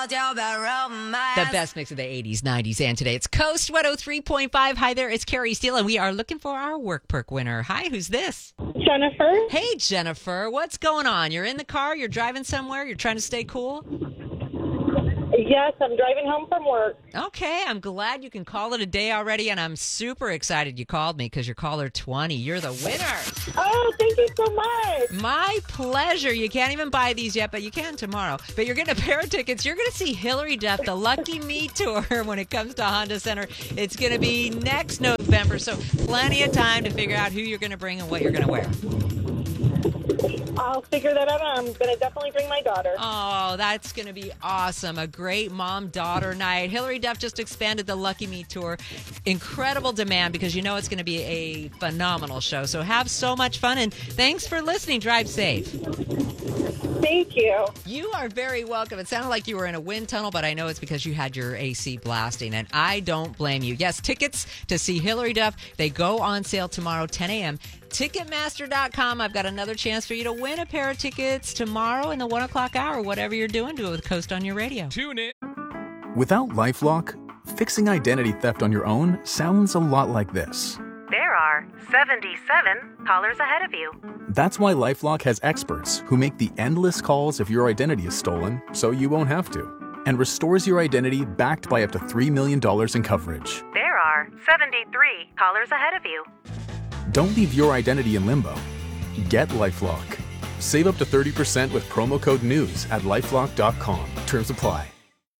The best mix of the 80s, 90s, and today. It's Coast 103.5. Hi there, it's Carrie Steele, and we are looking for our Work Perk winner. Hi, who's this? Jennifer. Hey, Jennifer. What's going on? You're in the car? You're driving somewhere? You're trying to stay cool? Yes, I'm driving home from work. Okay, I'm glad you can call it a day already, and I'm super excited you called me because you're caller 20. You're the winner. Oh, thank you so much. My pleasure. You can't even buy these yet, but you can tomorrow. But you're getting a pair of tickets. You're going to see Hillary Duff, the Lucky Me Tour, when it comes to Honda Center. It's going to be next November, so plenty of time to figure out who you're going to bring and what you're going to wear. I'll figure that out. I'm going to definitely bring my daughter. Oh, that's going to be awesome. A great mom-daughter night. Hillary Duff just expanded the Lucky Me Tour. Incredible demand because you know it's going to be a phenomenal show. So have so much fun, and thanks for listening. Drive safe. Thank you. You are very welcome. It sounded like you were in a wind tunnel, but I know it's because you had your AC blasting, and I don't blame you. Yes, tickets to see Hillary Duff, they go on sale tomorrow, 10 a.m. Ticketmaster.com. I've got another chance for you to win a pair of tickets tomorrow in the 1 o'clock hour. Whatever you're doing, do it with Coast on your radio. Tune in. Without LifeLock, fixing identity theft on your own sounds a lot like this. There are 77 callers ahead of you. That's why LifeLock has experts who make the endless calls if your identity is stolen so you won't have to, and restores your identity backed by up to $3 million in coverage. There are 73 callers ahead of you. Don't leave your identity in limbo. Get LifeLock. Save up to 30% with promo code NEWS at LifeLock.com. Terms apply.